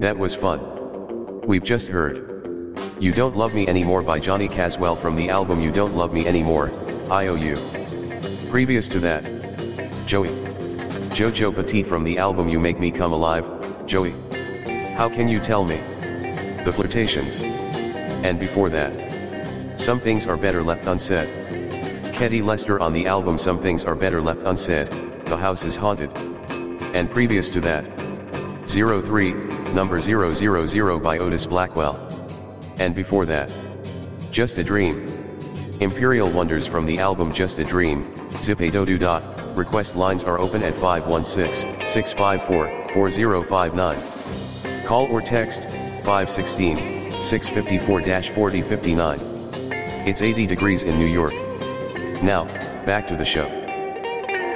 That was fun. We've just heard You Don't Love Me Anymore by Johnny Caswell from the album You Don't Love Me Anymore, IOU. Previous to that, Jojo Petit from the album You Make Me Come Alive, Joey. How Can You Tell Me? The Flirtations. And before that, Some Things Are Better Left Unsaid. Ketty Lester on the album Some Things Are Better Left Unsaid, The House is Haunted. And previous to that, 03, Number 000 by Otis Blackwell. And before that, Just a Dream. Imperial Wonders from the album Just a Dream, Zip-a-do-do-dot. Request lines are open at 516-654-4059. Call or text, 516-654-4059. It's 80 degrees in New York. Now, back to the show.